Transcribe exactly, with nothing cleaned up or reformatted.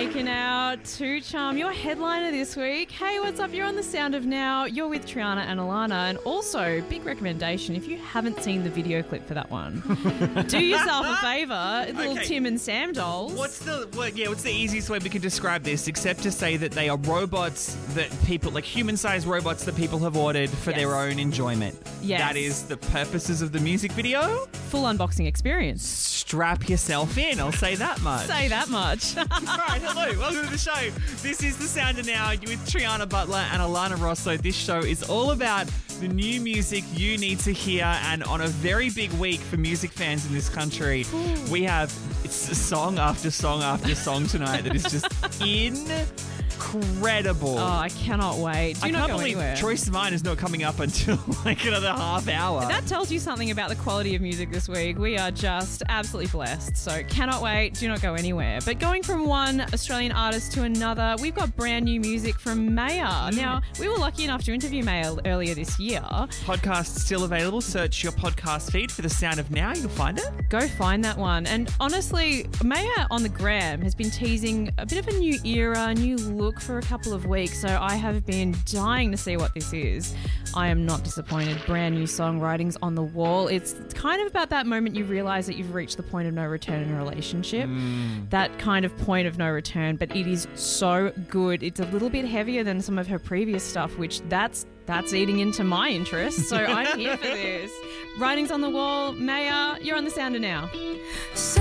making out. Two Charm, your headliner this week. Hey, what's up? You're on The Sound of Now. You're with Triana and Alana. And also, big recommendation, if you haven't seen the video clip for that one, do yourself a favour. Little Okay. Tim and Sam dolls. What's the what, yeah? What's the easiest way we can describe this, except to say that they are robots that people, like human-sized robots that people have ordered for Yes. their own enjoyment. Yes. That is the purposes of the music video. Full unboxing experience. Strap yourself in. I'll say that much. Say that much. All right, hello, welcome to the show. This is The Sound of Now with Triana Butler and Alana Rosso. This show is all about the new music you need to hear, and on a very big week for music fans in this country, Ooh. we have it's song after song after song tonight that is just incredible. Oh, I cannot wait. Do I not can't go believe anywhere. Choice of Mine is not coming up until like another half hour. That tells you something about the quality of music this week. We are just absolutely blessed. So cannot wait. Do not go anywhere. But going from one Australian artist to another, we've got brand new music from Maya. Mm. Now, we were lucky enough to interview Maya earlier this year. Podcast still available. Search your podcast feed for The Sound of Now. You'll find it. Go find that one. And honestly, Maya on the gram has been teasing a bit of a new era, a new look for a couple of weeks. So I have been dying to see what this is. I am not disappointed. Brand new song, Writings on the Wall. It's kind of about that moment you realise that you've reached the point of no return in a relationship. Mm. That kind of point of no return, but it is so good. It's a little bit heavier than some of her previous stuff, which that's that's eating into my interest. So I'm here for this. Writings on the Wall. Maya, you're on The Sound of Now.